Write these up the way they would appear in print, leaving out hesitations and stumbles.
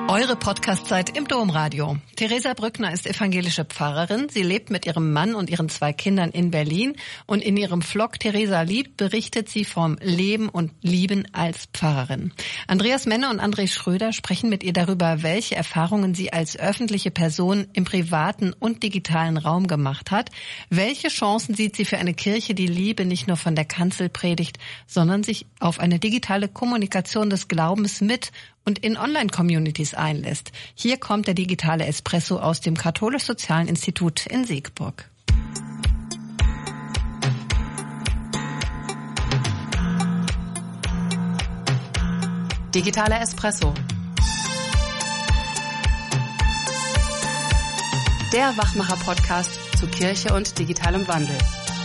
Eure Podcast-Zeit im Domradio. Theresa Brückner ist evangelische Pfarrerin. Sie lebt mit ihrem Mann und ihren 2 Kindern in Berlin. Und in ihrem Vlog Theresa liebt berichtet sie vom Leben und Lieben als Pfarrerin. Andreas Menne und André Schröder sprechen mit ihr darüber, welche Erfahrungen sie als öffentliche Person im privaten und digitalen Raum gemacht hat. Welche Chancen sieht sie für eine Kirche, die Liebe nicht nur von der Kanzel predigt, sondern sich auf eine digitale Kommunikation des Glaubens mit und in Online-Communities einlässt. Hier kommt der digitale Espresso aus dem Katholisch-Sozialen Institut in Siegburg. Digitaler Espresso. Der Wachmacher-Podcast zu Kirche und digitalem Wandel.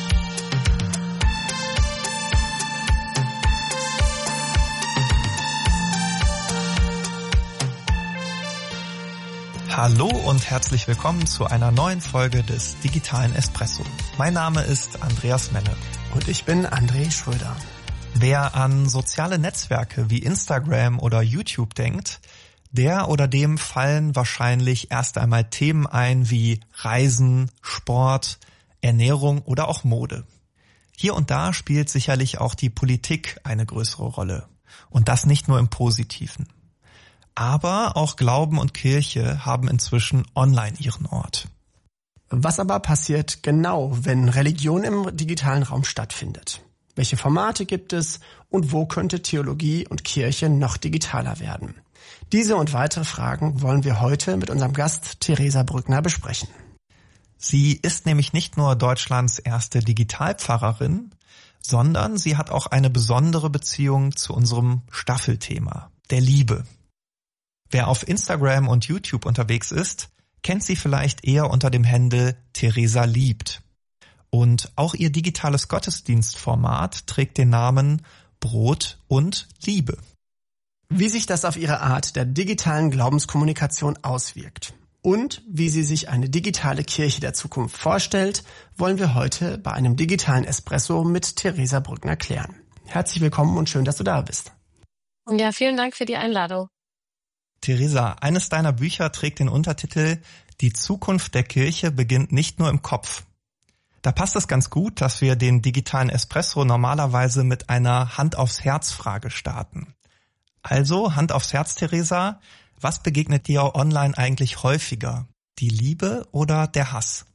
Hallo und herzlich willkommen zu einer neuen Folge des Digitalen Espresso. Mein Name ist Andreas Menne. Und ich bin André Schröder. Wer an soziale Netzwerke wie Instagram oder YouTube denkt, der oder dem fallen wahrscheinlich erst einmal Themen ein wie Reisen, Sport, Ernährung oder auch Mode. Hier und da spielt sicherlich auch die Politik eine größere Rolle. Und das nicht nur im Positiven. Aber auch Glauben und Kirche haben inzwischen online ihren Ort. Was aber passiert genau, wenn Religion im digitalen Raum stattfindet? Welche Formate gibt es und wo könnte Theologie und Kirche noch digitaler werden? Diese und weitere Fragen wollen wir heute mit unserem Gast Theresa Brückner besprechen. Sie ist nämlich nicht nur Deutschlands erste Digitalpfarrerin, sondern sie hat auch eine besondere Beziehung zu unserem Staffelthema, der Liebe. Wer auf Instagram und YouTube unterwegs ist, kennt sie vielleicht eher unter dem Handle Theresa liebt. Und auch ihr digitales Gottesdienstformat trägt den Namen Brot und Liebe. Wie sich das auf ihre Art der digitalen Glaubenskommunikation auswirkt und wie sie sich eine digitale Kirche der Zukunft vorstellt, wollen wir heute bei einem digitalen Espresso mit Theresa Brückner klären. Herzlich willkommen und schön, dass du da bist. Ja, vielen Dank für die Einladung. Theresa, eines deiner Bücher trägt den Untertitel Die Zukunft der Kirche beginnt nicht nur im Kopf. Da passt es ganz gut, dass wir den digitalen Espresso normalerweise mit einer Hand aufs Herz Frage starten. Also Hand aufs Herz, Theresa, was begegnet dir online eigentlich häufiger? Die Liebe oder der Hass?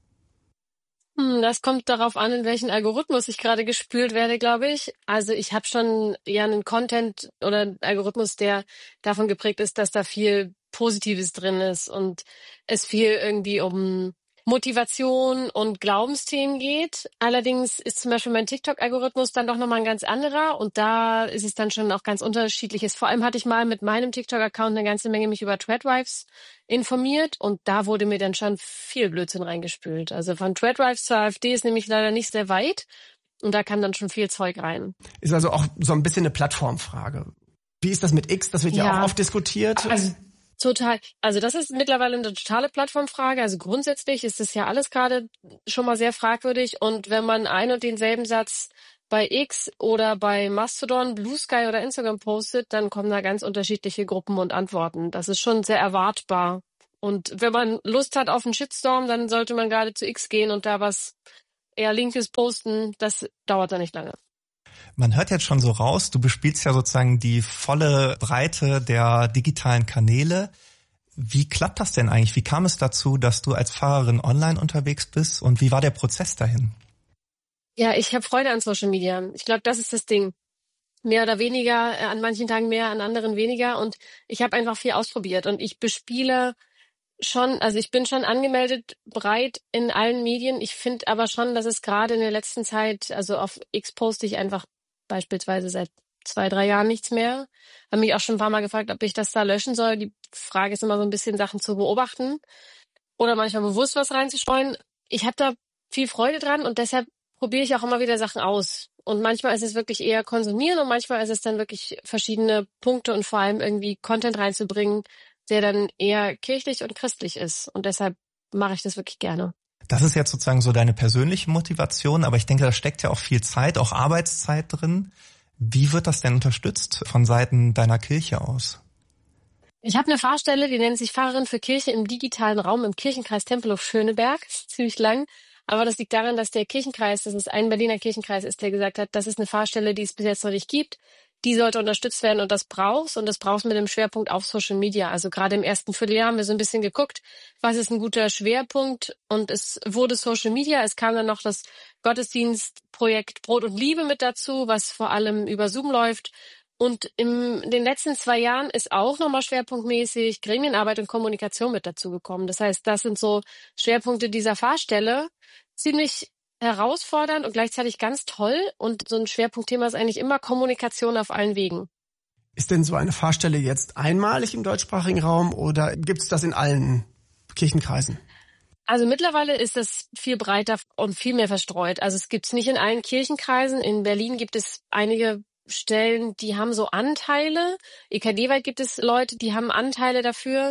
Das kommt darauf an, in welchen Algorithmus ich gerade gespült werde, glaube ich. Also ich habe schon einen Content oder einen Algorithmus, der davon geprägt ist, dass da viel Positives drin ist und es viel irgendwie um Motivation und Glaubensthemen geht. Allerdings ist zum Beispiel mein TikTok-Algorithmus dann doch nochmal ein ganz anderer und da ist es dann schon auch ganz unterschiedliches. Vor allem hatte ich mal mit meinem TikTok-Account eine ganze Menge mich über Threadwives informiert und da wurde mir dann schon viel Blödsinn reingespült. Also von Threadwives zur AfD ist nämlich leider nicht sehr weit und da kam dann schon viel Zeug rein. Ist also auch so ein bisschen eine Plattformfrage. Wie ist das mit X? Das wird ja auch oft diskutiert. Total. Also das ist mittlerweile eine totale Plattformfrage. Also grundsätzlich ist das ja alles gerade schon mal sehr fragwürdig. Und wenn man ein und denselben Satz bei X oder bei Mastodon, Blue Sky oder Instagram postet, dann kommen da ganz unterschiedliche Gruppen und Antworten. Das ist schon sehr erwartbar. Und wenn man Lust hat auf einen Shitstorm, dann sollte man gerade zu X gehen und da was eher Linkes posten. Das dauert da nicht lange. Man hört jetzt schon so raus, du bespielst ja sozusagen die volle Breite der digitalen Kanäle. Wie klappt das denn eigentlich? Wie kam es dazu, dass du als Pfarrerin online unterwegs bist und wie war der Prozess dahin? Ja, ich habe Freude an Social Media. Ich glaube, das ist das Ding. Mehr oder weniger, an manchen Tagen mehr, an anderen weniger. Und ich habe einfach viel ausprobiert und ich bespiele schon, also ich bin schon angemeldet, breit in allen Medien. Ich finde aber schon, dass es gerade in der letzten Zeit, also auf X poste ich einfach beispielsweise seit 2-3 Jahren nichts mehr. Habe mich auch schon ein paar Mal gefragt, ob ich das da löschen soll. Die Frage ist immer so ein bisschen, Sachen zu beobachten oder manchmal bewusst was reinzustreuen. Ich habe da viel Freude dran und deshalb probiere ich auch immer wieder Sachen aus. Und manchmal ist es wirklich eher konsumieren und manchmal ist es dann wirklich verschiedene Punkte und vor allem irgendwie Content reinzubringen, der dann eher kirchlich und christlich ist. Und deshalb mache ich das wirklich gerne. Das ist jetzt sozusagen so deine persönliche Motivation, aber ich denke, da steckt ja auch viel Zeit, auch Arbeitszeit drin. Wie wird das denn unterstützt von Seiten deiner Kirche aus? Ich habe eine Fahrstelle, die nennt sich Pfarrerin für Kirche im digitalen Raum im Kirchenkreis Tempelhof-Schöneberg. Das ist ziemlich lang. Aber das liegt daran, dass der Kirchenkreis, das ist ein Berliner Kirchenkreis ist, der gesagt hat, das ist eine Fahrstelle, die es bis jetzt noch nicht gibt. Die sollte unterstützt werden und das brauchst mit dem Schwerpunkt auf Social Media. Also gerade im ersten Vierteljahr haben wir so ein bisschen geguckt, was ist ein guter Schwerpunkt, und es wurde Social Media. Es kam dann noch das Gottesdienstprojekt Brot und Liebe mit dazu, was vor allem über Zoom läuft. Und in den letzten 2 Jahren ist auch nochmal schwerpunktmäßig Gremienarbeit und Kommunikation mit dazu gekommen. Das heißt, das sind so Schwerpunkte dieser Fahrstelle. Ziemlich herausfordernd und gleichzeitig ganz toll. Und so ein Schwerpunktthema ist eigentlich immer Kommunikation auf allen Wegen. Ist denn so eine Fahrstelle jetzt einmalig im deutschsprachigen Raum oder gibt es das in allen Kirchenkreisen? Also mittlerweile ist das viel breiter und viel mehr verstreut. Also es gibt es nicht in allen Kirchenkreisen. In Berlin gibt es einige Stellen, die haben so Anteile. EKD-weit gibt es Leute, die haben Anteile dafür.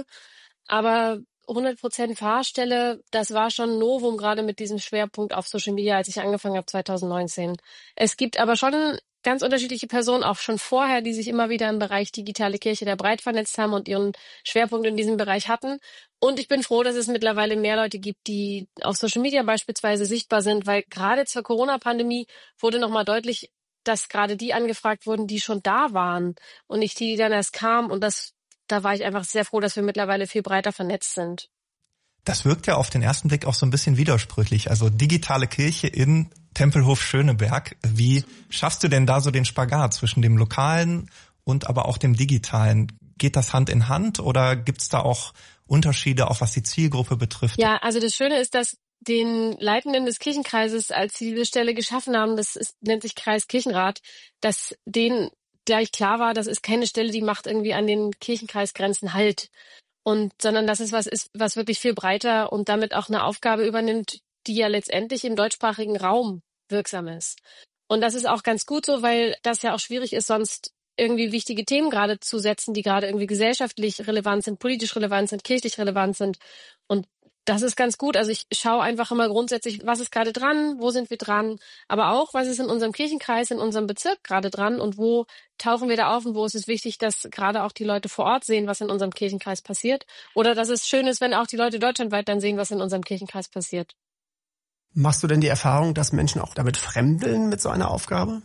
Aber 100% Fahrstelle, das war schon ein Novum, gerade mit diesem Schwerpunkt auf Social Media, als ich angefangen habe 2019. Es gibt aber schon ganz unterschiedliche Personen, auch schon vorher, die sich immer wieder im Bereich digitale Kirche der breit vernetzt haben und ihren Schwerpunkt in diesem Bereich hatten. Und ich bin froh, dass es mittlerweile mehr Leute gibt, die auf Social Media beispielsweise sichtbar sind, weil gerade zur Corona-Pandemie wurde nochmal deutlich, dass gerade die angefragt wurden, die schon da waren und nicht die dann erst kamen. Und da war ich einfach sehr froh, dass wir mittlerweile viel breiter vernetzt sind. Das wirkt ja auf den ersten Blick auch so ein bisschen widersprüchlich. Also digitale Kirche in Tempelhof-Schöneberg. Wie schaffst du denn da so den Spagat zwischen dem Lokalen und aber auch dem Digitalen? Geht das Hand in Hand oder gibt es da auch Unterschiede, auch was die Zielgruppe betrifft? Ja, also das Schöne ist, dass den Leitenden des Kirchenkreises, als sie diese Stelle geschaffen haben, nennt sich Kreis Kirchenrat, dass denen gleich klar war, das ist keine Stelle, die macht irgendwie an den Kirchenkreisgrenzen Halt. Sondern das ist, was wirklich viel breiter und damit auch eine Aufgabe übernimmt, die ja letztendlich im deutschsprachigen Raum wirksam ist. Und das ist auch ganz gut so, weil das ja auch schwierig ist, sonst irgendwie wichtige Themen gerade zu setzen, die gerade irgendwie gesellschaftlich relevant sind, politisch relevant sind, kirchlich relevant sind. Und das ist ganz gut. Also ich schaue einfach immer grundsätzlich, was ist gerade dran, wo sind wir dran, aber auch, was ist in unserem Kirchenkreis, in unserem Bezirk gerade dran und wo tauchen wir da auf und wo ist es wichtig, dass gerade auch die Leute vor Ort sehen, was in unserem Kirchenkreis passiert. Oder dass es schön ist, wenn auch die Leute deutschlandweit dann sehen, was in unserem Kirchenkreis passiert. Machst du denn die Erfahrung, dass Menschen auch damit fremdeln mit so einer Aufgabe?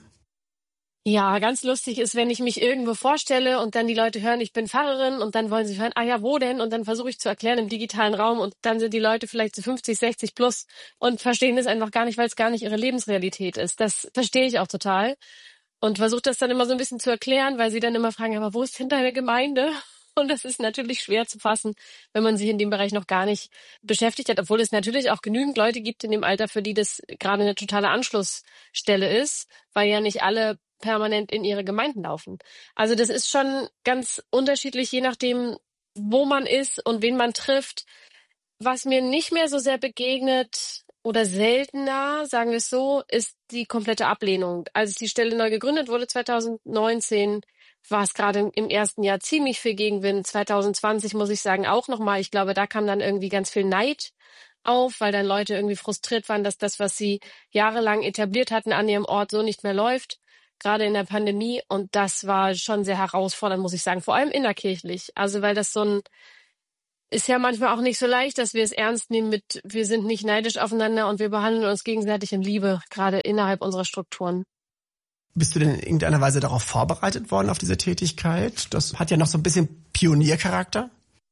Ja, ganz lustig ist, wenn ich mich irgendwo vorstelle und dann die Leute hören, ich bin Pfarrerin und dann wollen sie hören, ah ja, wo denn? Und dann versuche ich zu erklären im digitalen Raum und dann sind die Leute vielleicht so 50, 60 plus und verstehen das einfach gar nicht, weil es gar nicht ihre Lebensrealität ist. Das verstehe ich auch total und versuche das dann immer so ein bisschen zu erklären, weil sie dann immer fragen, aber wo ist denn deine Gemeinde? Und das ist natürlich schwer zu fassen, wenn man sich in dem Bereich noch gar nicht beschäftigt hat, obwohl es natürlich auch genügend Leute gibt in dem Alter, für die das gerade eine totale Anschlussstelle ist, weil ja nicht alle permanent in ihre Gemeinden laufen. Also das ist schon ganz unterschiedlich, je nachdem, wo man ist und wen man trifft. Was mir nicht mehr so sehr begegnet oder seltener, sagen wir es so, ist die komplette Ablehnung. Als die Stelle neu gegründet wurde 2019, war es gerade im ersten Jahr ziemlich viel Gegenwind. 2020 muss ich sagen auch nochmal. Ich glaube, da kam dann irgendwie ganz viel Neid auf, weil dann Leute irgendwie frustriert waren, dass das, was sie jahrelang etabliert hatten an ihrem Ort, so nicht mehr läuft. Gerade in der Pandemie. Und das war schon sehr herausfordernd, muss ich sagen. Vor allem innerkirchlich. Also weil das ist ja manchmal auch nicht so leicht, dass wir es ernst nehmen mit, wir sind nicht neidisch aufeinander und wir behandeln uns gegenseitig in Liebe, gerade innerhalb unserer Strukturen. Bist du denn in irgendeiner Weise darauf vorbereitet worden, auf diese Tätigkeit? Das hat ja noch so ein bisschen Pioniercharakter.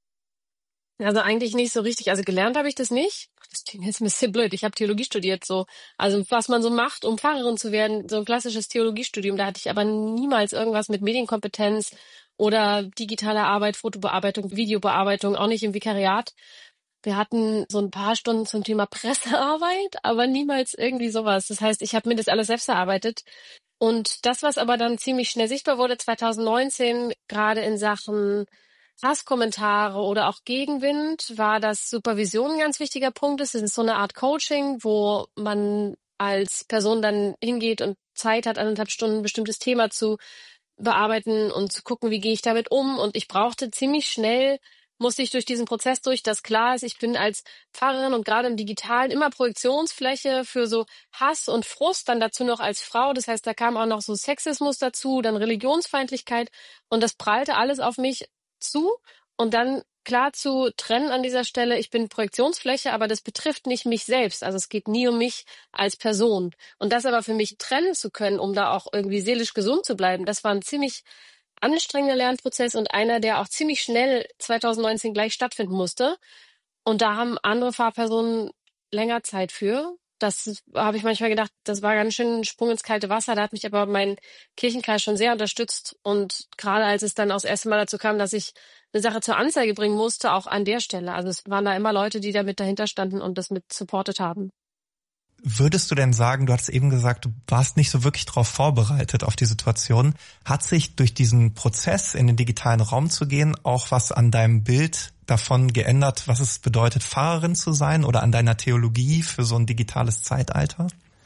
Also eigentlich nicht so richtig. Also gelernt habe ich das nicht. Das klingt jetzt ein bisschen blöd. Ich habe Theologie studiert so. Also was man so macht, um Pfarrerin zu werden, so ein klassisches Theologiestudium. Da hatte ich aber niemals irgendwas mit Medienkompetenz oder digitaler Arbeit, Fotobearbeitung, Videobearbeitung, auch nicht im Vikariat. Wir hatten so ein paar Stunden zum Thema Pressearbeit, aber niemals irgendwie sowas. Das heißt, ich habe mir das alles selbst erarbeitet. Und das, was aber dann ziemlich schnell sichtbar wurde 2019, gerade in Sachen Hasskommentare oder auch Gegenwind, war, dass Supervision ein ganz wichtiger Punkt ist. Es ist so eine Art Coaching, wo man als Person dann hingeht und Zeit hat, 1,5 Stunden ein bestimmtes Thema zu bearbeiten und zu gucken, wie gehe ich damit um. Und ich brauchte ziemlich schnell, musste ich durch diesen Prozess durch, dass klar ist, ich bin als Pfarrerin und gerade im Digitalen immer Projektionsfläche für so Hass und Frust, dann dazu noch als Frau. Das heißt, da kam auch noch so Sexismus dazu, dann Religionsfeindlichkeit und das prallte alles auf mich zu und dann klar zu trennen an dieser Stelle, ich bin Projektionsfläche, aber das betrifft nicht mich selbst. Also es geht nie um mich als Person. Und das aber für mich trennen zu können, um da auch irgendwie seelisch gesund zu bleiben, das war ein ziemlich anstrengender Lernprozess und einer, der auch ziemlich schnell 2019 gleich stattfinden musste. Und da haben andere Fahrpersonen länger Zeit für. Das habe ich manchmal gedacht, das war ganz schön ein Sprung ins kalte Wasser. Da hat mich aber mein Kirchenkreis schon sehr unterstützt. Und gerade als es dann auch das erste Mal dazu kam, dass ich eine Sache zur Anzeige bringen musste, auch an der Stelle. Also es waren da immer Leute, die da mit dahinter standen und das mit supportet haben. Würdest du denn sagen, du hattest eben gesagt, du warst nicht so wirklich darauf vorbereitet auf die Situation. Hat sich durch diesen Prozess in den digitalen Raum zu gehen auch was an deinem Bild davon geändert, was es bedeutet, Pfarrerin zu sein oder an deiner Theologie für so ein digitales Zeitalter?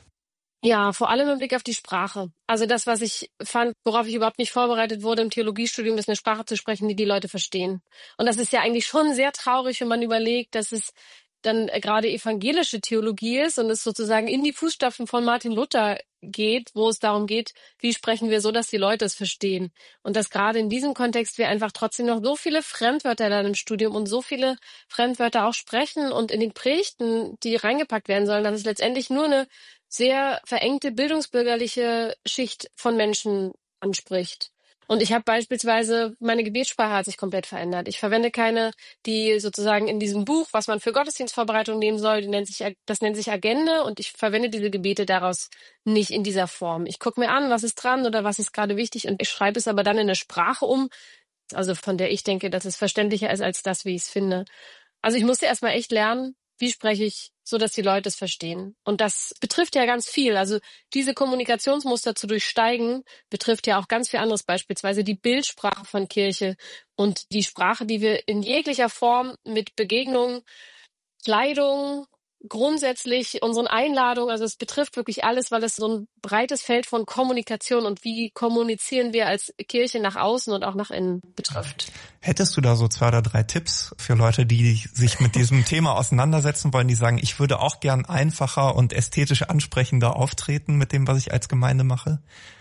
Ja, vor allem im Blick auf die Sprache. Also das, was ich fand, worauf ich überhaupt nicht vorbereitet wurde im Theologiestudium, ist eine Sprache zu sprechen, die Leute verstehen. Und das ist ja eigentlich schon sehr traurig, wenn man überlegt, dass es dann gerade evangelische Theologie ist und es sozusagen in die Fußstapfen von Martin Luther geht, wo es darum geht, wie sprechen wir so, dass die Leute es verstehen. Und dass gerade in diesem Kontext wir einfach trotzdem noch so viele Fremdwörter dann im Studium und so viele Fremdwörter auch sprechen und in den Predigten, die reingepackt werden sollen, dass es letztendlich nur eine sehr verengte bildungsbürgerliche Schicht von Menschen anspricht. Und ich habe beispielsweise, meine Gebetssprache hat sich komplett verändert. Ich verwende keine, die sozusagen in diesem Buch, was man für Gottesdienstvorbereitung nehmen soll, das nennt sich Agenda und ich verwende diese Gebete daraus nicht in dieser Form. Ich gucke mir an, was ist dran oder was ist gerade wichtig und ich schreibe es aber dann in eine Sprache um, also von der ich denke, dass es verständlicher ist als das, wie ich es finde. Also ich musste erstmal echt lernen, wie spreche ich, so dass die Leute es verstehen. Und das betrifft ja ganz viel. Also diese Kommunikationsmuster zu durchsteigen, betrifft ja auch ganz viel anderes, beispielsweise die Bildsprache von Kirche und die Sprache, die wir in jeglicher Form mit Begegnung, Kleidung, grundsätzlich unseren Einladungen, also es betrifft wirklich alles, weil es so ein breites Feld von Kommunikation und wie kommunizieren wir als Kirche nach außen und auch nach innen betrifft. Hättest du da so 2 oder 3 Tipps für Leute, die sich mit diesem Thema auseinandersetzen wollen, die sagen, ich würde auch gern einfacher und ästhetisch ansprechender auftreten mit dem, was ich als Gemeinde mache?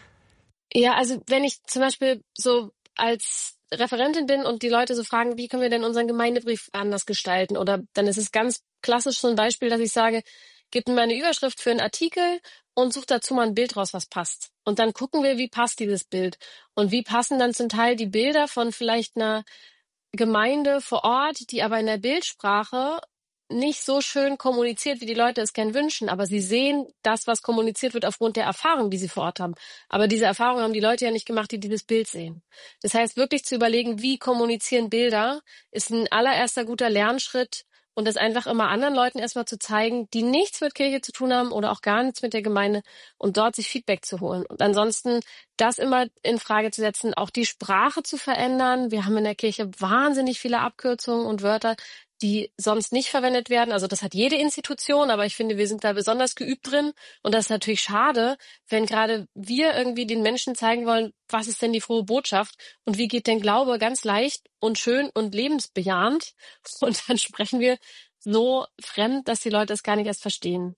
Ja, also wenn ich zum Beispiel so als Referentin bin und die Leute so fragen, wie können wir denn unseren Gemeindebrief anders gestalten? Oder dann ist es ganz klassisch so ein Beispiel, dass ich sage, gib mir eine Überschrift für einen Artikel und such dazu mal ein Bild raus, was passt. Und dann gucken wir, wie passt dieses Bild. Und wie passen dann zum Teil die Bilder von vielleicht einer Gemeinde vor Ort, die aber in der Bildsprache nicht so schön kommuniziert, wie die Leute es gern wünschen, aber sie sehen das, was kommuniziert wird, aufgrund der Erfahrung, die sie vor Ort haben. Aber diese Erfahrung haben die Leute ja nicht gemacht, die dieses Bild sehen. Das heißt, wirklich zu überlegen, wie kommunizieren Bilder, ist ein allererster guter Lernschritt und das einfach immer anderen Leuten erstmal zu zeigen, die nichts mit Kirche zu tun haben oder auch gar nichts mit der Gemeinde und dort sich Feedback zu holen. Und ansonsten das immer in Frage zu setzen, auch die Sprache zu verändern. Wir haben in der Kirche wahnsinnig viele Abkürzungen und Wörter, die sonst nicht verwendet werden. Also das hat jede Institution, aber ich finde, wir sind da besonders geübt drin. Und das ist natürlich schade, wenn gerade wir irgendwie den Menschen zeigen wollen, was ist denn die frohe Botschaft und wie geht denn Glaube ganz leicht und schön und lebensbejahend. Und dann sprechen wir so fremd, dass die Leute es gar nicht erst verstehen.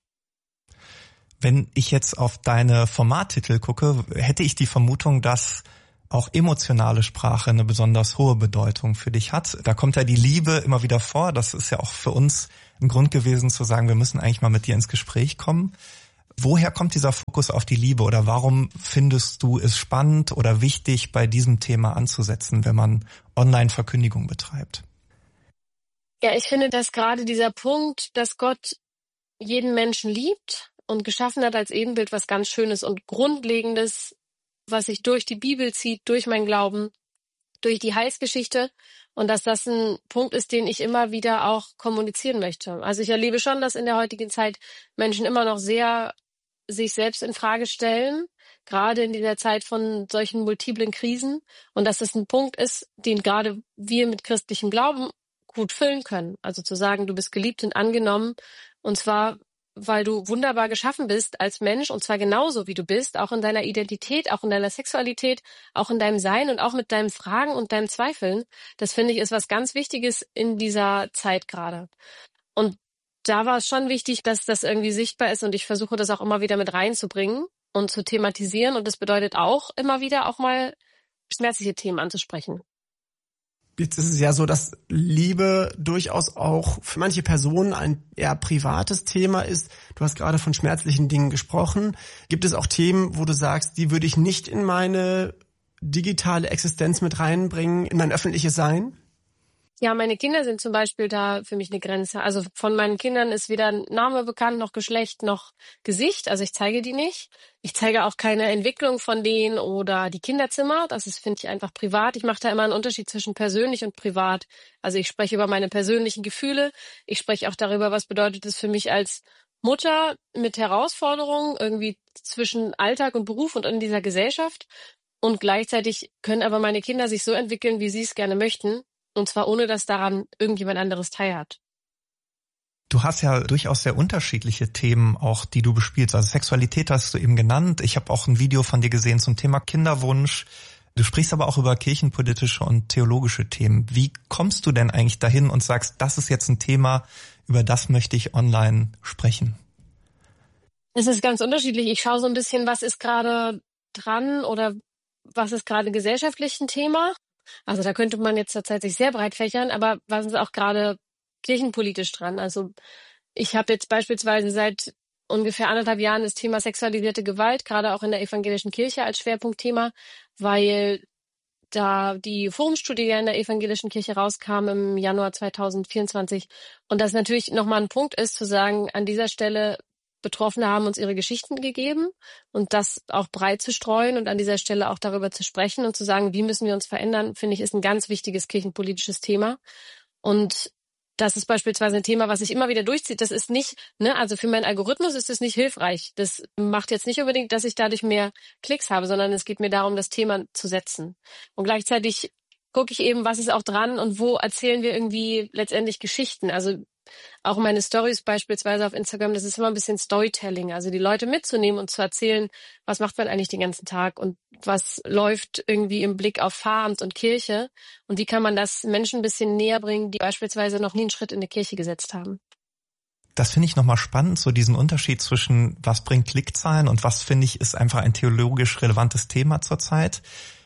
Wenn ich jetzt auf deine Formattitel gucke, hätte ich die Vermutung, dass auch emotionale Sprache eine besonders hohe Bedeutung für dich hat. Da kommt ja die Liebe immer wieder vor. Das ist ja auch für uns ein Grund gewesen zu sagen, wir müssen eigentlich mal mit dir ins Gespräch kommen. Woher kommt dieser Fokus auf die Liebe oder warum findest du es spannend oder wichtig, bei diesem Thema anzusetzen, wenn man Online-Verkündigung betreibt? Ja, ich finde, dass gerade dieser Punkt, dass Gott jeden Menschen liebt und geschaffen hat als Ebenbild, was ganz Schönes und Grundlegendes, was sich durch die Bibel zieht, durch meinen Glauben, durch die Heilsgeschichte und dass das ein Punkt ist, den ich immer wieder auch kommunizieren möchte. Also ich erlebe schon, dass in der heutigen Zeit Menschen immer noch sehr sich selbst in Frage stellen, gerade in dieser Zeit von solchen multiplen Krisen und dass das ein Punkt ist, den gerade wir mit christlichem Glauben gut füllen können. Also zu sagen, du bist geliebt und angenommen und zwar weil du wunderbar geschaffen bist als Mensch und zwar genauso, wie du bist, auch in deiner Identität, auch in deiner Sexualität, auch in deinem Sein und auch mit deinen Fragen und deinen Zweifeln. Das finde ich ist was ganz Wichtiges in dieser Zeit gerade. Und da war es schon wichtig, dass das irgendwie sichtbar ist und ich versuche das auch immer wieder mit reinzubringen und zu thematisieren und das bedeutet auch immer wieder auch mal schmerzliche Themen anzusprechen. Jetzt ist es ja so, dass Liebe durchaus auch für manche Personen ein eher privates Thema ist. Du hast gerade von schmerzlichen Dingen gesprochen. Gibt es auch Themen, wo du sagst, die würde ich nicht in meine digitale Existenz mit reinbringen, in mein öffentliches Sein? Ja, meine Kinder sind zum Beispiel da für mich eine Grenze. Also von meinen Kindern ist weder Name bekannt, noch Geschlecht, noch Gesicht. Also ich zeige die nicht. Ich zeige auch keine Entwicklung von denen oder die Kinderzimmer. Das ist, finde ich, einfach privat. Ich mache da immer einen Unterschied zwischen persönlich und privat. Also ich spreche über meine persönlichen Gefühle. Ich spreche auch darüber, was bedeutet es für mich als Mutter mit Herausforderungen irgendwie zwischen Alltag und Beruf und in dieser Gesellschaft. Und gleichzeitig können aber meine Kinder sich so entwickeln, wie sie es gerne möchten. Und zwar ohne, dass daran irgendjemand anderes teilhat. Du hast ja durchaus sehr unterschiedliche Themen auch, die du bespielst. Also Sexualität hast du eben genannt. Ich habe auch ein Video von dir gesehen zum Thema Kinderwunsch. Du sprichst aber auch über kirchenpolitische und theologische Themen. Wie kommst du denn eigentlich dahin und sagst, das ist jetzt ein Thema, über das möchte ich online sprechen? Es ist ganz unterschiedlich. Ich schaue so ein bisschen, was ist gerade dran oder was ist gerade gesellschaftlich ein Thema. Also da könnte man jetzt zurzeit sich sehr breit fächern, aber was ist auch gerade kirchenpolitisch dran? Also ich habe jetzt beispielsweise seit ungefähr 1,5 Jahren das Thema sexualisierte Gewalt, gerade auch in der evangelischen Kirche als Schwerpunktthema, weil da die Forumstudie in der evangelischen Kirche rauskam im Januar 2024 und das natürlich nochmal ein Punkt ist, zu sagen, an dieser Stelle Betroffene haben uns ihre Geschichten gegeben und das auch breit zu streuen und an dieser Stelle auch darüber zu sprechen und zu sagen, wie müssen wir uns verändern, finde ich, ist ein ganz wichtiges kirchenpolitisches Thema. Und das ist beispielsweise ein Thema, was sich immer wieder durchzieht. Das ist nicht, also für meinen Algorithmus ist es nicht hilfreich. Das macht jetzt nicht unbedingt, dass ich dadurch mehr Klicks habe, sondern es geht mir darum, das Thema zu setzen. Und gleichzeitig gucke ich eben, was ist auch dran und wo erzählen wir irgendwie letztendlich Geschichten. Also auch meine Stories beispielsweise auf Instagram, das ist immer ein bisschen Storytelling, also die Leute mitzunehmen und zu erzählen, was macht man eigentlich den ganzen Tag und was läuft irgendwie im Blick auf Pfarramt und Kirche und wie kann man das Menschen ein bisschen näher bringen, die beispielsweise noch nie einen Schritt in die Kirche gesetzt haben. Das finde ich nochmal spannend, so diesen Unterschied zwischen was bringt Klickzahlen und was, finde ich, ist einfach ein theologisch relevantes Thema zurzeit.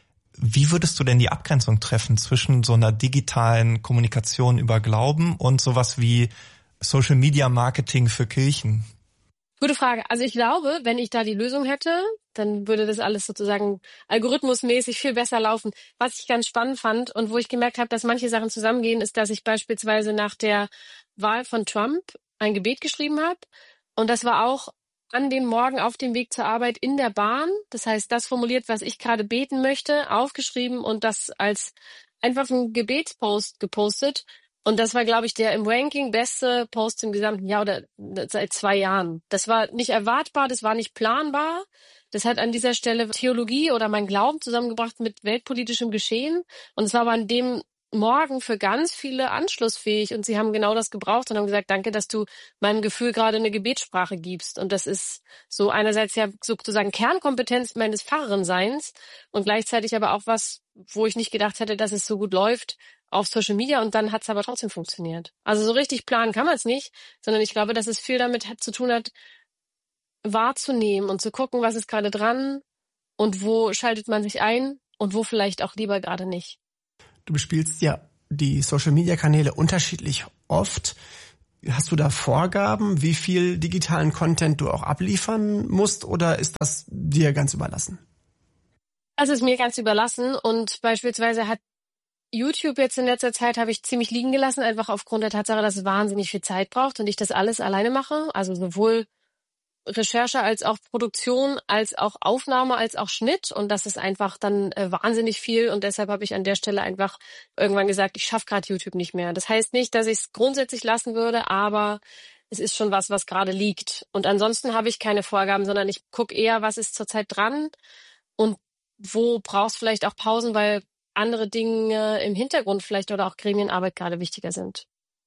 Wie würdest du denn die Abgrenzung treffen zwischen so einer digitalen Kommunikation über Glauben und sowas wie Social Media Marketing für Kirchen? Gute Frage. Also ich glaube, wenn ich da die Lösung hätte, dann würde das alles sozusagen algorithmusmäßig viel besser laufen. Was ich ganz spannend fand und wo ich gemerkt habe, dass manche Sachen zusammengehen, ist, dass ich beispielsweise nach der Wahl von Trump ein Gebet geschrieben habe. Und das war auch an dem Morgen auf dem Weg zur Arbeit in der Bahn. Das heißt, das formuliert, was ich gerade beten möchte, aufgeschrieben und das als einfach ein Gebetspost gepostet. Und das war, glaube ich, der im Ranking beste Post im gesamten Jahr oder seit 2 Jahren. Das war nicht erwartbar, das war nicht planbar. Das hat an dieser Stelle Theologie oder mein Glauben zusammengebracht mit weltpolitischem Geschehen. Und es war aber an dem Morgen für ganz viele anschlussfähig und sie haben genau das gebraucht und haben gesagt, danke, dass du meinem Gefühl gerade eine Gebetssprache gibst. Und das ist so einerseits ja sozusagen Kernkompetenz meines Pfarrerin-Seins und gleichzeitig aber auch was, wo ich nicht gedacht hätte, dass es so gut läuft auf Social Media und dann hat es aber trotzdem funktioniert. Also so richtig planen kann man es nicht, sondern ich glaube, dass es viel damit zu tun hat, wahrzunehmen und zu gucken, was ist gerade dran und wo schaltet man sich ein und wo vielleicht auch lieber gerade nicht. Du bespielst ja die Social-Media-Kanäle unterschiedlich oft. Hast du da Vorgaben, wie viel digitalen Content du auch abliefern musst oder ist das dir ganz überlassen? Das ist mir ganz überlassen und beispielsweise hat YouTube jetzt in letzter Zeit habe ich ziemlich liegen gelassen, einfach aufgrund der Tatsache, dass es wahnsinnig viel Zeit braucht und ich das alles alleine mache, also sowohl Recherche als auch Produktion, als auch Aufnahme, als auch Schnitt und das ist einfach dann wahnsinnig viel und deshalb habe ich an der Stelle einfach irgendwann gesagt, ich schaffe gerade YouTube nicht mehr. Das heißt nicht, dass ich es grundsätzlich lassen würde, aber es ist schon was gerade liegt. Und ansonsten habe ich keine Vorgaben, sondern ich gucke eher, was ist zurzeit dran und wo brauchst vielleicht auch Pausen, weil andere Dinge im Hintergrund vielleicht oder auch Gremienarbeit gerade wichtiger sind.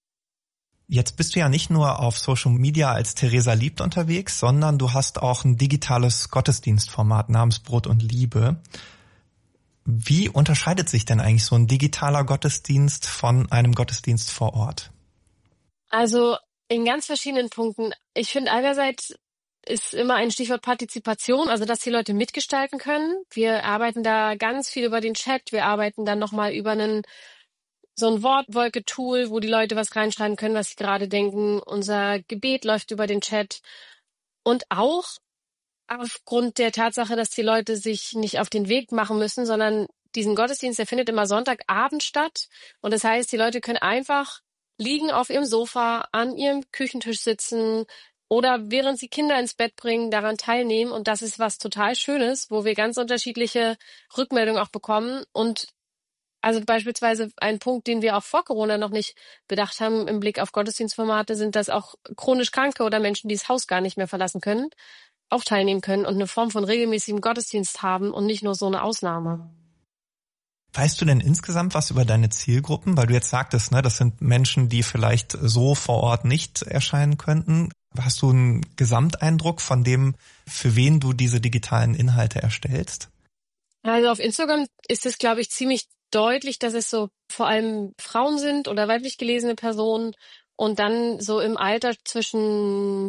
Jetzt bist du ja nicht nur auf Social Media als Theresa Liebt unterwegs, sondern du hast auch ein digitales Gottesdienstformat namens Brot und Liebe. Wie unterscheidet sich denn eigentlich so ein digitaler Gottesdienst von einem Gottesdienst vor Ort? Also in ganz verschiedenen Punkten. Ich finde einerseits ist immer ein Stichwort Partizipation, also dass die Leute mitgestalten können. Wir arbeiten da ganz viel über den Chat, wir arbeiten dann nochmal über einen so ein Wortwolke-Tool, wo die Leute was reinschreiben können, was sie gerade denken. Unser Gebet läuft über den Chat. Und auch aufgrund der Tatsache, dass die Leute sich nicht auf den Weg machen müssen, sondern diesen Gottesdienst, der findet immer Sonntagabend statt. Und das heißt, die Leute können einfach liegen auf ihrem Sofa, an ihrem Küchentisch sitzen oder während sie Kinder ins Bett bringen, daran teilnehmen. Und das ist was total Schönes, wo wir ganz unterschiedliche Rückmeldungen auch bekommen. Und also beispielsweise ein Punkt, den wir auch vor Corona noch nicht bedacht haben im Blick auf Gottesdienstformate, sind, dass auch chronisch Kranke oder Menschen, die das Haus gar nicht mehr verlassen können, auch teilnehmen können und eine Form von regelmäßigem Gottesdienst haben und nicht nur so eine Ausnahme. Weißt du denn insgesamt was über deine Zielgruppen? Weil du jetzt sagtest, ne, das sind Menschen, die vielleicht so vor Ort nicht erscheinen könnten. Hast du einen Gesamteindruck von dem, für wen du diese digitalen Inhalte erstellst? Also auf Instagram ist es, glaube ich, ziemlich deutlich, dass es so vor allem Frauen sind oder weiblich gelesene Personen und dann so im Alter zwischen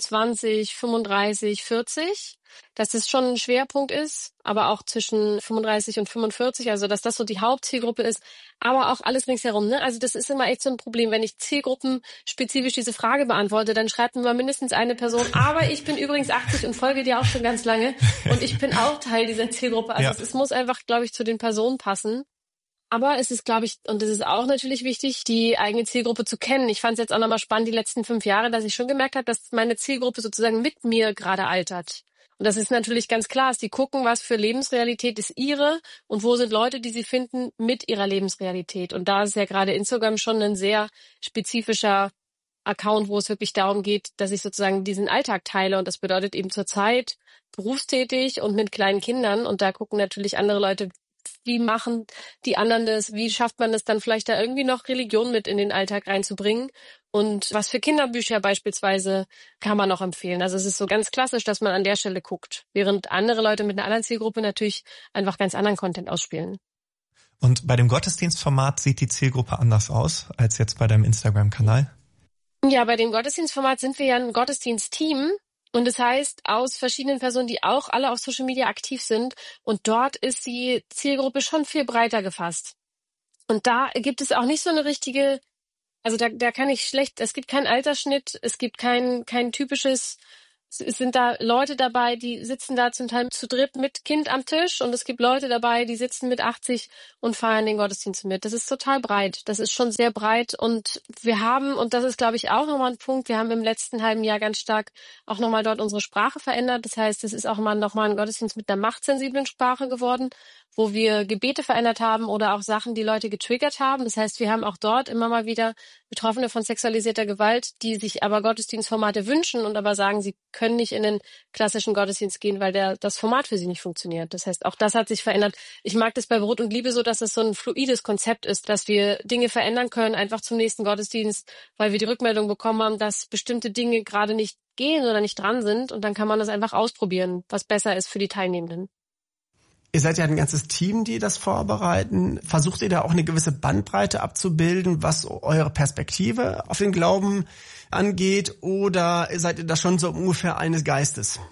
25, 35, 40, dass das schon ein Schwerpunkt ist, aber auch zwischen 35 und 45, also dass das so die Hauptzielgruppe ist, aber auch alles ringsherum, ne? Also das ist immer echt so ein Problem, wenn ich zielgruppenspezifisch diese Frage beantworte, dann schreibt mir mal mindestens eine Person, aber ich bin übrigens 80 und folge dir auch schon ganz lange und ich bin auch Teil dieser Zielgruppe, also es muss einfach, glaube ich, zu den Personen passen. Aber es ist, glaube ich, und es ist auch natürlich wichtig, die eigene Zielgruppe zu kennen. Ich fand es jetzt auch nochmal spannend, die letzten 5 Jahre, dass ich schon gemerkt habe, dass meine Zielgruppe sozusagen mit mir gerade altert. Und das ist natürlich ganz klar, dass die gucken, was für Lebensrealität ist ihre und wo sind Leute, die sie finden mit ihrer Lebensrealität. Und da ist ja gerade Instagram schon ein sehr spezifischer Account, wo es wirklich darum geht, dass ich sozusagen diesen Alltag teile. Und das bedeutet eben zurzeit berufstätig und mit kleinen Kindern. Und da gucken natürlich andere Leute, wie machen die anderen das? Wie schafft man es dann vielleicht da irgendwie noch Religion mit in den Alltag reinzubringen? Und was für Kinderbücher beispielsweise kann man noch empfehlen? Also es ist so ganz klassisch, dass man an der Stelle guckt, während andere Leute mit einer anderen Zielgruppe natürlich einfach ganz anderen Content ausspielen. Und bei dem Gottesdienstformat sieht die Zielgruppe anders aus als jetzt bei deinem Instagram-Kanal? Ja, bei dem Gottesdienstformat sind wir ja ein Gottesdienstteam. Und das heißt, aus verschiedenen Personen, die auch alle auf Social Media aktiv sind. Und dort ist die Zielgruppe schon viel breiter gefasst. Und da gibt es auch nicht so eine richtige, also da kann ich schlecht, es gibt keinen Altersschnitt, es gibt kein typisches, es sind da Leute dabei, die sitzen da zum Teil zu dritt mit Kind am Tisch und es gibt Leute dabei, die sitzen mit 80 und feiern den Gottesdienst mit. Das ist total breit. Das ist schon sehr breit und wir haben, und das ist glaube ich auch nochmal ein Punkt, wir haben im letzten halben Jahr ganz stark auch nochmal dort unsere Sprache verändert. Das heißt, es ist auch mal nochmal ein Gottesdienst mit einer machtsensiblen Sprache geworden, wo wir Gebete verändert haben oder auch Sachen, die Leute getriggert haben. Das heißt, wir haben auch dort immer mal wieder Betroffene von sexualisierter Gewalt, die sich aber Gottesdienstformate wünschen und aber sagen, sie können nicht in den klassischen Gottesdienst gehen, weil das Format für sie nicht funktioniert. Das heißt, auch das hat sich verändert. Ich mag das bei Brot und Liebe so, dass es so ein fluides Konzept ist, dass wir Dinge verändern können, einfach zum nächsten Gottesdienst, weil wir die Rückmeldung bekommen haben, dass bestimmte Dinge gerade nicht gehen oder nicht dran sind und dann kann man das einfach ausprobieren, was besser ist für die Teilnehmenden. Ihr seid ja ein ganzes Team, die das vorbereiten. Versucht ihr da auch eine gewisse Bandbreite abzubilden, was eure Perspektive auf den Glauben angeht? Oder seid ihr da schon so ungefähr eines Geistes?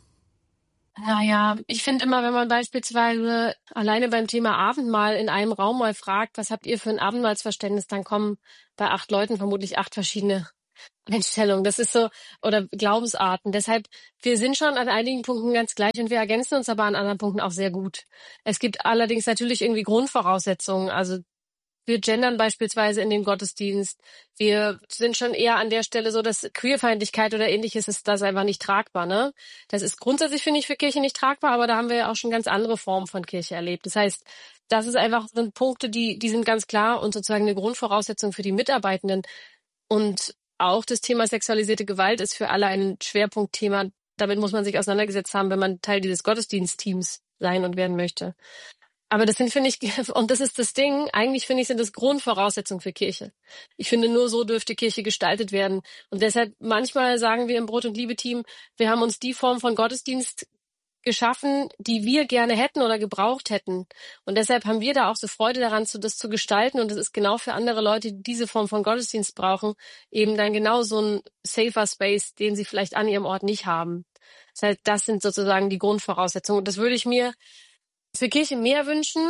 Naja, ich finde immer, wenn man beispielsweise alleine beim Thema Abendmahl in einem Raum mal fragt, was habt ihr für ein Abendmahlsverständnis, dann kommen bei 8 Leuten vermutlich 8 verschiedene Einstellung, das ist so, oder Glaubensarten. Deshalb, wir sind schon an einigen Punkten ganz gleich und wir ergänzen uns aber an anderen Punkten auch sehr gut. Es gibt allerdings natürlich irgendwie Grundvoraussetzungen. Also wir gendern beispielsweise in den Gottesdienst. Wir sind schon eher an der Stelle so, dass Queerfeindlichkeit oder ähnliches ist das einfach nicht tragbar, ne? Das ist grundsätzlich, finde ich, für Kirche nicht tragbar, aber da haben wir ja auch schon ganz andere Formen von Kirche erlebt. Das heißt, das ist einfach, sind Punkte, die sind ganz klar und sozusagen eine Grundvoraussetzung für die Mitarbeitenden. Und auch das Thema sexualisierte Gewalt ist für alle ein Schwerpunktthema. Damit muss man sich auseinandergesetzt haben, wenn man Teil dieses Gottesdienstteams sein und werden möchte. Aber das sind, finde ich, und das ist das Ding, eigentlich finde ich, sind das Grundvoraussetzungen für Kirche. Ich finde, nur so dürfte Kirche gestaltet werden. Und deshalb manchmal sagen wir im Brot- und Liebe-Team, wir haben uns die Form von Gottesdienst geschaffen, die wir gerne hätten oder gebraucht hätten. Und deshalb haben wir da auch so Freude daran, das zu gestalten. Und es ist genau für andere Leute, die diese Form von Gottesdienst brauchen, eben dann genau so ein safer Space, den sie vielleicht an ihrem Ort nicht haben. Das heißt, das sind sozusagen die Grundvoraussetzungen. Und das würde ich mir für Kirche mehr wünschen,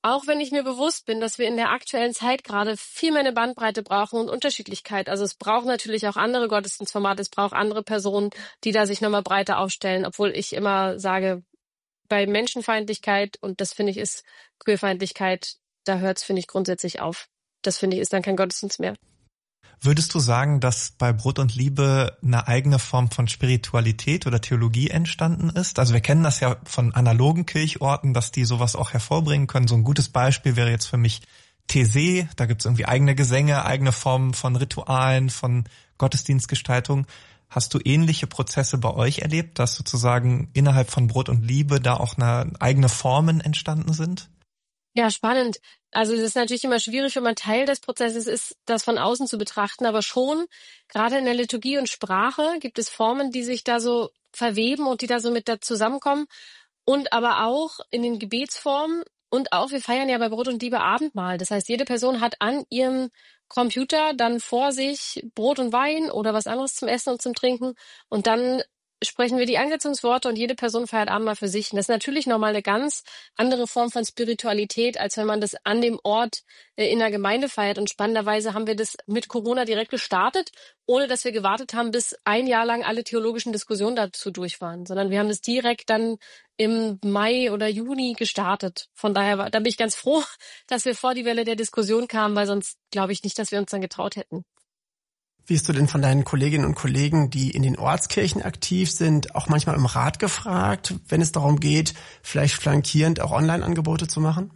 Auch wenn ich mir bewusst bin, dass wir in der aktuellen Zeit gerade viel mehr eine Bandbreite brauchen und Unterschiedlichkeit. Also es braucht natürlich auch andere Gottesdienstformate, es braucht andere Personen, die da sich nochmal breiter aufstellen, obwohl ich immer sage, bei Menschenfeindlichkeit, und das finde ich ist Queerfeindlichkeit, da hört es, finde ich, grundsätzlich auf. Das finde ich ist dann kein Gottesdienst mehr. Würdest du sagen, dass bei Brot und Liebe eine eigene Form von Spiritualität oder Theologie entstanden ist? Also wir kennen das ja von analogen Kirchorten, dass die sowas auch hervorbringen können. So ein gutes Beispiel wäre jetzt für mich Taizé. Da gibt es irgendwie eigene Gesänge, eigene Formen von Ritualen, von Gottesdienstgestaltung. Hast du ähnliche Prozesse bei euch erlebt, dass sozusagen innerhalb von Brot und Liebe da auch eigene Formen entstanden sind? Ja, spannend. Also es ist natürlich immer schwierig, wenn man Teil des Prozesses ist, das von außen zu betrachten, aber schon, gerade in der Liturgie und Sprache gibt es Formen, die sich da so verweben und die da so mit da zusammenkommen und aber auch in den Gebetsformen und auch, wir feiern ja bei Brot und Liebe Abendmahl. Das heißt, jede Person hat an ihrem Computer dann vor sich Brot und Wein oder was anderes zum Essen und zum Trinken und dann sprechen wir die Einsetzungsworte und jede Person feiert Abendmahl für sich. Und das ist natürlich nochmal eine ganz andere Form von Spiritualität, als wenn man das an dem Ort in der Gemeinde feiert. Und spannenderweise haben wir das mit Corona direkt gestartet, ohne dass wir gewartet haben, bis ein Jahr lang alle theologischen Diskussionen dazu durch waren, sondern wir haben das direkt dann im Mai oder Juni gestartet. Von daher, da bin ich ganz froh, dass wir vor die Welle der Diskussion kamen, weil sonst glaube ich nicht, dass wir uns dann getraut hätten. Wirst du denn von deinen Kolleginnen und Kollegen, die in den Ortskirchen aktiv sind, auch manchmal um Rat gefragt, wenn es darum geht, vielleicht flankierend auch Online-Angebote zu machen?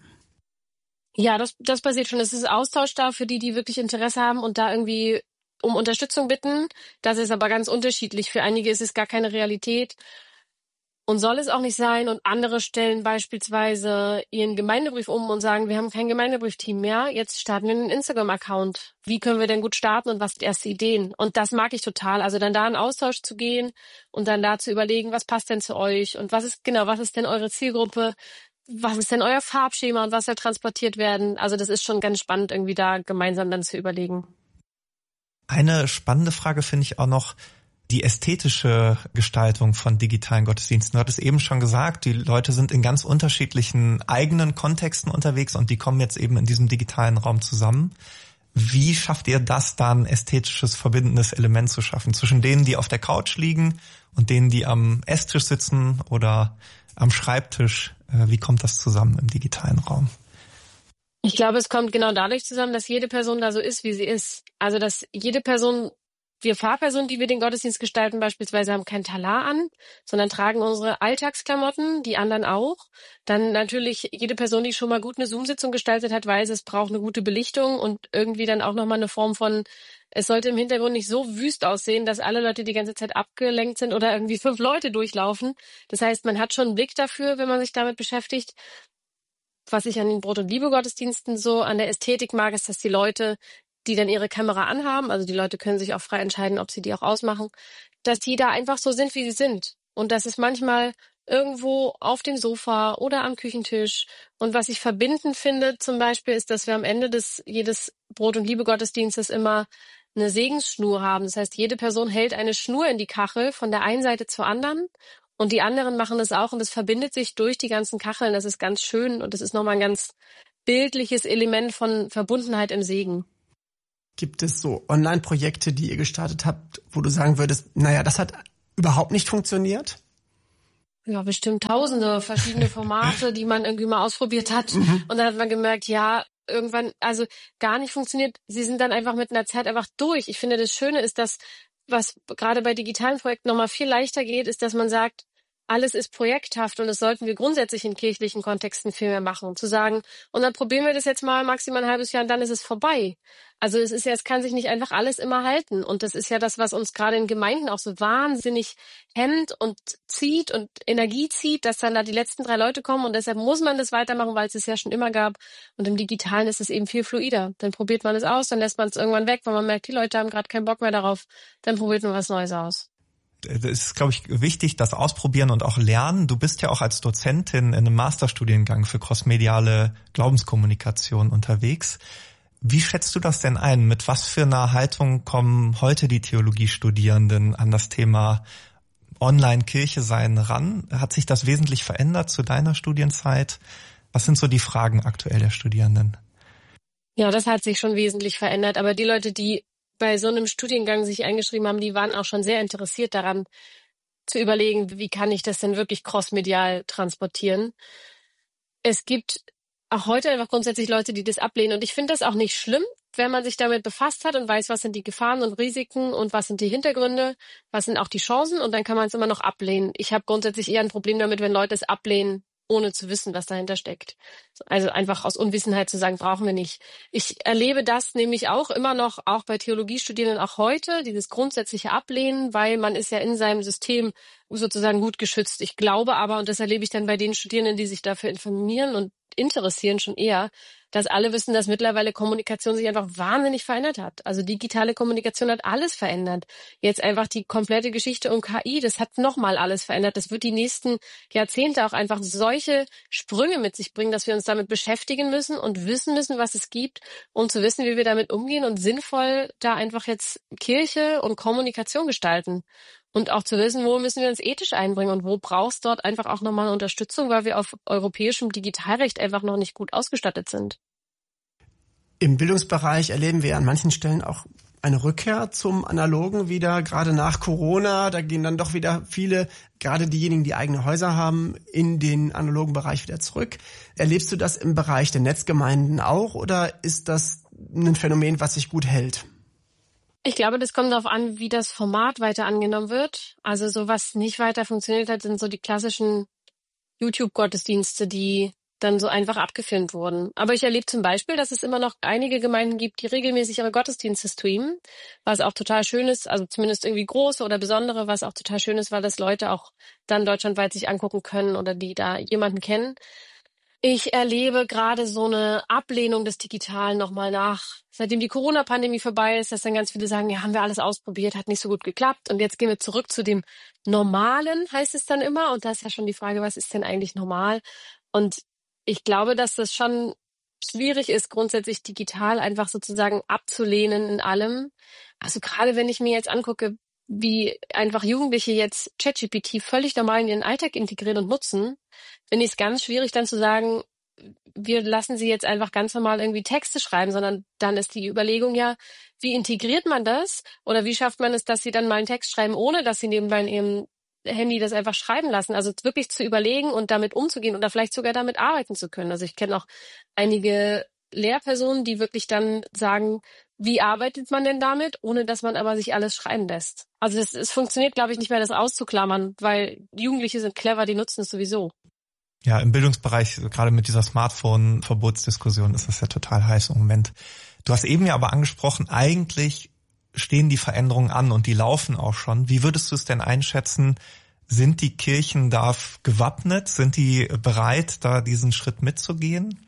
Ja, das passiert schon. Es ist Austausch da für die wirklich Interesse haben und da irgendwie um Unterstützung bitten. Das ist aber ganz unterschiedlich. Für einige ist es gar keine Realität und soll es auch nicht sein. Und andere stellen beispielsweise ihren Gemeindebrief um und sagen, wir haben kein Gemeindebriefteam mehr, jetzt starten wir einen Instagram-Account. Wie können wir denn gut starten und was sind erste Ideen? Und das mag ich total. Also dann da in Austausch zu gehen und dann da zu überlegen, was passt denn zu euch und was ist denn eure Zielgruppe? Was ist denn euer Farbschema und was soll transportiert werden? Also das ist schon ganz spannend, irgendwie da gemeinsam dann zu überlegen. Eine spannende Frage finde ich auch noch, die ästhetische Gestaltung von digitalen Gottesdiensten. Du hattest eben schon gesagt, die Leute sind in ganz unterschiedlichen eigenen Kontexten unterwegs und die kommen jetzt eben in diesem digitalen Raum zusammen. Wie schafft ihr das dann, ästhetisches, verbindendes Element zu schaffen? Zwischen denen, die auf der Couch liegen und denen, die am Esstisch sitzen oder am Schreibtisch. Wie kommt das zusammen im digitalen Raum? Ich glaube, es kommt genau dadurch zusammen, dass jede Person da so ist, wie sie ist. Also, dass jede Person, wir Pfarrpersonen, die wir den Gottesdienst gestalten, beispielsweise haben kein Talar an, sondern tragen unsere Alltagsklamotten, die anderen auch. Dann natürlich jede Person, die schon mal gut eine Zoom-Sitzung gestaltet hat, weiß, es braucht eine gute Belichtung und irgendwie dann auch nochmal eine Form von, es sollte im Hintergrund nicht so wüst aussehen, dass alle Leute die ganze Zeit abgelenkt sind oder irgendwie 5 Leute durchlaufen. Das heißt, man hat schon einen Blick dafür, wenn man sich damit beschäftigt. Was ich an den Brot- und Liebe-Gottesdiensten so an der Ästhetik mag, ist, dass die Leute, die dann ihre Kamera anhaben, also die Leute können sich auch frei entscheiden, ob sie die auch ausmachen, dass die da einfach so sind, wie sie sind. Und das ist manchmal irgendwo auf dem Sofa oder am Küchentisch. Und was ich verbindend finde zum Beispiel, ist, dass wir am Ende jedes Brot- und Liebe-Gottesdienstes immer eine Segensschnur haben. Das heißt, jede Person hält eine Schnur in die Kachel von der einen Seite zur anderen und die anderen machen das auch und es verbindet sich durch die ganzen Kacheln. Das ist ganz schön und das ist nochmal ein ganz bildliches Element von Verbundenheit im Segen. Gibt es so Online-Projekte, die ihr gestartet habt, wo du sagen würdest, naja, das hat überhaupt nicht funktioniert? Ja, bestimmt tausende verschiedene Formate, die man irgendwie mal ausprobiert hat. Und dann hat man gemerkt, ja, irgendwann, also gar nicht funktioniert. Sie sind dann einfach mit einer Zeit einfach durch. Ich finde, das Schöne ist, dass, was gerade bei digitalen Projekten nochmal viel leichter geht, ist, dass man sagt, alles ist projekthaft und das sollten wir grundsätzlich in kirchlichen Kontexten viel mehr machen. Zu sagen, und dann probieren wir das jetzt mal maximal ein halbes Jahr und dann ist es vorbei. Also es kann sich nicht einfach alles immer halten. Und das ist ja das, was uns gerade in Gemeinden auch so wahnsinnig hemmt und zieht und Energie zieht, dass dann da die letzten 3 Leute kommen und deshalb muss man das weitermachen, weil es es ja schon immer gab. Und im Digitalen ist es eben viel fluider. Dann probiert man es aus, dann lässt man es irgendwann weg, weil man merkt, die Leute haben gerade keinen Bock mehr darauf. Dann probiert man was Neues aus. Das ist, glaube ich, wichtig, das Ausprobieren und auch Lernen. Du bist ja auch als Dozentin in einem Masterstudiengang für crossmediale Glaubenskommunikation unterwegs. Wie schätzt du das denn ein? Mit was für einer Haltung kommen heute die Theologiestudierenden an das Thema Online-Kirche sein ran? Hat sich das wesentlich verändert zu deiner Studienzeit? Was sind so die Fragen aktuell der Studierenden? Ja, das hat sich schon wesentlich verändert. Aber die Leute, die bei so einem Studiengang sich eingeschrieben haben, die waren auch schon sehr interessiert daran, zu überlegen, wie kann ich das denn wirklich crossmedial transportieren. Es gibt auch heute einfach grundsätzlich Leute, die das ablehnen. Und ich finde das auch nicht schlimm, wenn man sich damit befasst hat und weiß, was sind die Gefahren und Risiken und was sind die Hintergründe, was sind auch die Chancen, und dann kann man es immer noch ablehnen. Ich habe grundsätzlich eher ein Problem damit, wenn Leute es ablehnen, ohne zu wissen, was dahinter steckt. Also einfach aus Unwissenheit zu sagen, brauchen wir nicht. Ich erlebe das nämlich auch immer noch, auch bei Theologiestudierenden, auch heute, dieses grundsätzliche Ablehnen, weil man ist ja in seinem System sozusagen gut geschützt. Ich glaube aber, und das erlebe ich dann bei den Studierenden, die sich dafür informieren und interessieren, schon eher, dass alle wissen, dass mittlerweile Kommunikation sich einfach wahnsinnig verändert hat. Also digitale Kommunikation hat alles verändert. Jetzt einfach die komplette Geschichte um KI, das hat nochmal alles verändert. Das wird die nächsten Jahrzehnte auch einfach solche Sprünge mit sich bringen, dass wir uns damit beschäftigen müssen und wissen müssen, was es gibt, um zu wissen, wie wir damit umgehen und sinnvoll da einfach jetzt Kirche und Kommunikation gestalten. Und auch zu wissen, wo müssen wir uns ethisch einbringen und wo brauchst dort einfach auch nochmal eine Unterstützung, weil wir auf europäischem Digitalrecht einfach noch nicht gut ausgestattet sind. Im Bildungsbereich erleben wir an manchen Stellen auch eine Rückkehr zum Analogen wieder, gerade nach Corona. Da gehen dann doch wieder viele, gerade diejenigen, die eigene Häuser haben, in den analogen Bereich wieder zurück. Erlebst du das im Bereich der Netzgemeinden auch, oder ist das ein Phänomen, was sich gut hält? Ich glaube, das kommt darauf an, wie das Format weiter angenommen wird. Also so, was nicht weiter funktioniert hat, sind so die klassischen YouTube-Gottesdienste, die dann so einfach abgefilmt wurden. Aber ich erlebe zum Beispiel, dass es immer noch einige Gemeinden gibt, die regelmäßig ihre Gottesdienste streamen, was auch total schön ist, also zumindest irgendwie große oder besondere, was auch total schön ist, weil das Leute auch dann deutschlandweit sich angucken können oder die da jemanden kennen. Ich erlebe gerade so eine Ablehnung des Digitalen nochmal seitdem die Corona-Pandemie vorbei ist, dass dann ganz viele sagen, ja, haben wir alles ausprobiert, hat nicht so gut geklappt und jetzt gehen wir zurück zu dem Normalen, heißt es dann immer. Und da ist ja schon die Frage, was ist denn eigentlich normal? Und ich glaube, dass das schon schwierig ist, grundsätzlich digital einfach sozusagen abzulehnen in allem. Also gerade wenn ich mir jetzt angucke, wie einfach Jugendliche jetzt ChatGPT völlig normal in ihren Alltag integrieren und nutzen, finde ich es ganz schwierig dann zu sagen, wir lassen sie jetzt einfach ganz normal irgendwie Texte schreiben, sondern dann ist die Überlegung ja, wie integriert man das oder wie schafft man es, dass sie dann mal einen Text schreiben, ohne dass sie nebenbei in ihrem Handy das einfach schreiben lassen. Also wirklich zu überlegen und damit umzugehen oder vielleicht sogar damit arbeiten zu können. Also ich kenne auch einige Lehrpersonen, die wirklich dann sagen, wie arbeitet man denn damit, ohne dass man aber sich alles schreiben lässt. Also es funktioniert, glaube ich, nicht mehr, das auszuklammern, weil Jugendliche sind clever, die nutzen es sowieso. Ja, im Bildungsbereich, gerade mit dieser Smartphone-Verbotsdiskussion, ist das ja total heiß im Moment. Du hast eben ja aber angesprochen, eigentlich stehen die Veränderungen an und die laufen auch schon. Wie würdest du es denn einschätzen? Sind die Kirchen da gewappnet? Sind die bereit, da diesen Schritt mitzugehen?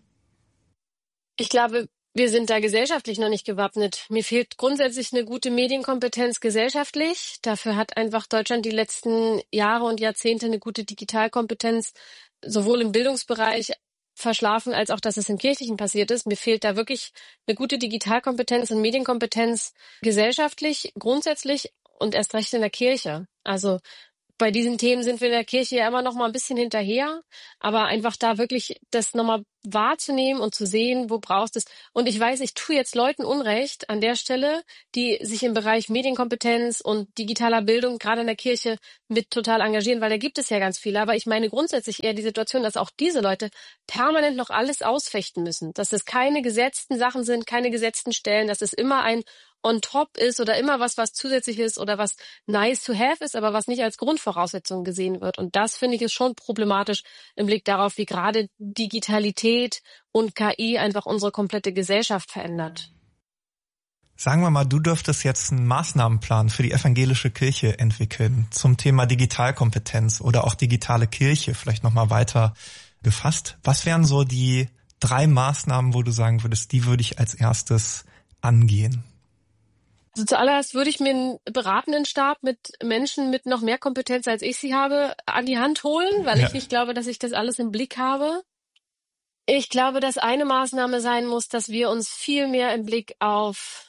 Ich glaube, wir sind da gesellschaftlich noch nicht gewappnet. Mir fehlt grundsätzlich eine gute Medienkompetenz gesellschaftlich. Dafür hat einfach Deutschland die letzten Jahre und Jahrzehnte eine gute Digitalkompetenz, sowohl im Bildungsbereich verschlafen, als auch, dass es im Kirchlichen passiert ist. Mir fehlt da wirklich eine gute Digitalkompetenz und Medienkompetenz gesellschaftlich, grundsätzlich und erst recht in der Kirche. Also bei diesen Themen sind wir in der Kirche ja immer noch mal ein bisschen hinterher, aber einfach da wirklich das nochmal wahrzunehmen und zu sehen, wo brauchst du es. Und ich weiß, ich tue jetzt Leuten Unrecht an der Stelle, die sich im Bereich Medienkompetenz und digitaler Bildung gerade in der Kirche mit total engagieren, weil da gibt es ja ganz viele. Aber ich meine grundsätzlich eher die Situation, dass auch diese Leute permanent noch alles ausfechten müssen, dass es keine gesetzten Sachen sind, keine gesetzten Stellen, dass es immer ein on top ist oder immer was zusätzlich ist oder was nice to have ist, aber was nicht als Grundvoraussetzung gesehen wird. Und das finde ich ist schon problematisch im Blick darauf, wie gerade Digitalität und KI einfach unsere komplette Gesellschaft verändert. Sagen wir mal, du dürftest jetzt einen Maßnahmenplan für die evangelische Kirche entwickeln zum Thema Digitalkompetenz oder auch digitale Kirche, vielleicht nochmal weiter gefasst. Was wären so die 3 Maßnahmen, wo du sagen würdest, die würde ich als erstes angehen? Also zuallererst würde ich mir einen beratenden Stab mit Menschen mit noch mehr Kompetenz, als ich sie habe, an die Hand holen, weil ich nicht glaube, dass ich das alles im Blick habe. Ich glaube, dass eine Maßnahme sein muss, dass wir uns viel mehr im Blick auf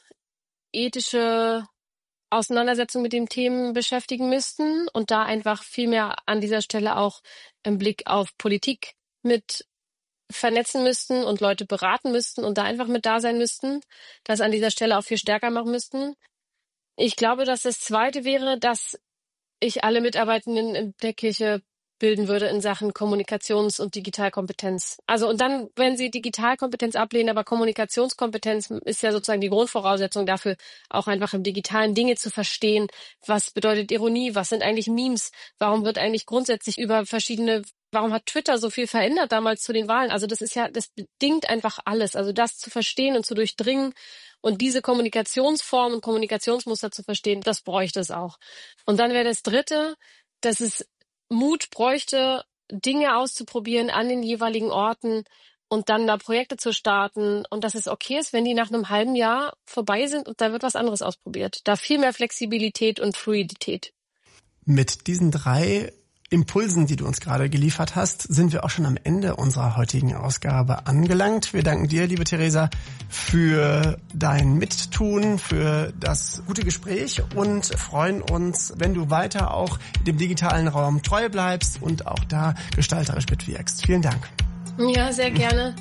ethische Auseinandersetzung mit den Themen beschäftigen müssten und da einfach viel mehr an dieser Stelle auch im Blick auf Politik mit vernetzen müssten und Leute beraten müssten und da einfach mit da sein müssten, das an dieser Stelle auch viel stärker machen müssten. Ich glaube, dass das Zweite wäre, dass ich alle Mitarbeitenden in der Kirche bilden würde in Sachen Kommunikations- und Digitalkompetenz. Also und dann, wenn sie Digitalkompetenz ablehnen, aber Kommunikationskompetenz ist ja sozusagen die Grundvoraussetzung dafür, auch einfach im Digitalen Dinge zu verstehen. Was bedeutet Ironie? Was sind eigentlich Memes? Warum wird eigentlich grundsätzlich warum hat Twitter so viel verändert damals zu den Wahlen? Also das bedingt einfach alles. Also das zu verstehen und zu durchdringen und diese Kommunikationsform und Kommunikationsmuster zu verstehen, das bräuchte es auch. Und dann wäre das Dritte, dass es Mut bräuchte, Dinge auszuprobieren an den jeweiligen Orten und dann da Projekte zu starten und dass es okay ist, wenn die nach einem halben Jahr vorbei sind und da wird was anderes ausprobiert. Da viel mehr Flexibilität und Fluidität. Mit diesen 3 Impulsen, die du uns gerade geliefert hast, sind wir auch schon am Ende unserer heutigen Ausgabe angelangt. Wir danken dir, liebe Theresa, für dein Mittun, für das gute Gespräch und freuen uns, wenn du weiter auch dem digitalen Raum treu bleibst und auch da gestalterisch mitwirkst. Vielen Dank. Ja, sehr gerne.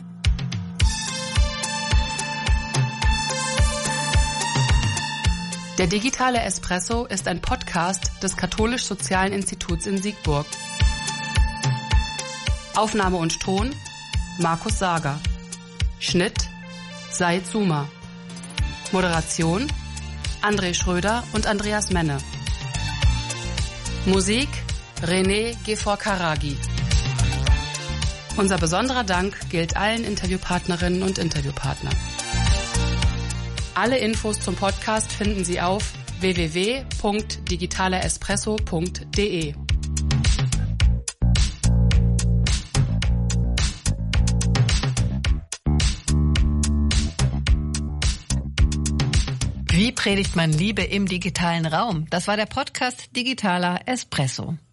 Der digitale Espresso ist ein Podcast des Katholisch-Sozialen Instituts in Siegburg. Aufnahme und Ton Markus Sager. Schnitt Said Suma. Moderation André Schröder und Andreas Menne. Musik René Gefor-Karagi. Unser besonderer Dank gilt allen Interviewpartnerinnen und Interviewpartnern. Alle Infos zum Podcast finden Sie auf www.digitalerespresso.de. Wie predigt man Liebe im digitalen Raum? Das war der Podcast Digitaler Espresso.